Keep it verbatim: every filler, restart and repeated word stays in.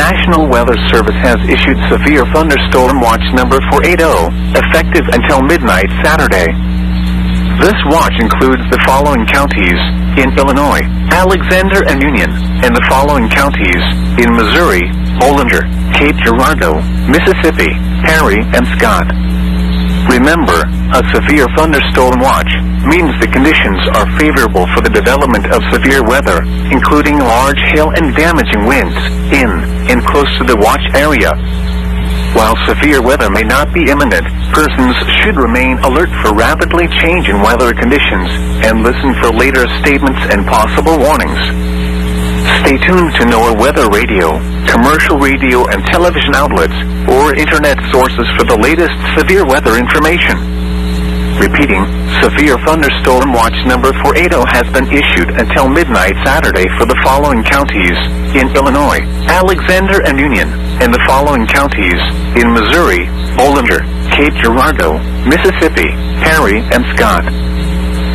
National Weather Service has issued severe thunderstorm watch number four eighty, effective until midnight Saturday. This watch includes the following counties in Illinois, Alexander and Union, and the following counties in Missouri, Bollinger, Cape Girardeau, Mississippi, Perry, and Scott. Remember, a severe thunderstorm watch means the conditions are favorable for the development of severe weather, including large hail and damaging winds in and close to the watch area. While severe weather may not be imminent, persons should remain alert for rapidly changing weather conditions and listen for later statements and possible warnings. Stay tuned to NOAA Weather Radio, commercial radio and television outlets, or internet sources for the latest severe weather information. Repeating, severe thunderstorm watch number four eighty has been issued until midnight Saturday for the following counties in Illinois, Alexander and Union, and the following counties in Missouri, Bollinger, Cape Girardeau, Mississippi, Perry, and Scott.